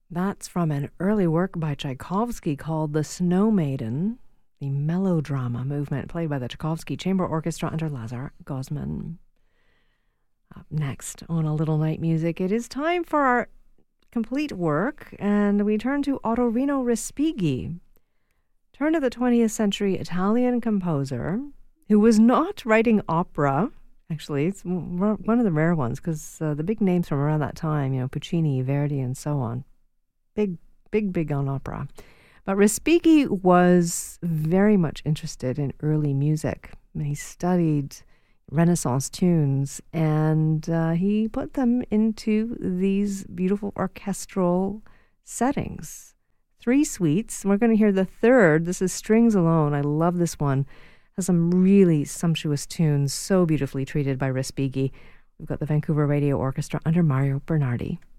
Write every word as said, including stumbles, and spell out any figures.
That's from an early work by Tchaikovsky called The Snow Maiden, the melodrama movement played by the Tchaikovsky Chamber Orchestra under Lazar Gozman. Up next on A Little Night Music, it is time for our complete work, and we turn to Ottorino Respighi, turn of the twentieth century Italian composer who was not writing opera. Actually, it's one of the rare ones because uh, the big names from around that time, you know, Puccini, Verdi, and so on, big, big, big on opera. But Respighi was very much interested in early music. He studied Renaissance tunes, and uh, he put them into these beautiful orchestral settings. Three suites. We're going to hear the third. This is Strings Alone. I love this one. Has some really sumptuous tunes, so beautifully treated by Respighi. We've got the Vancouver Radio Orchestra under Mario Bernardi.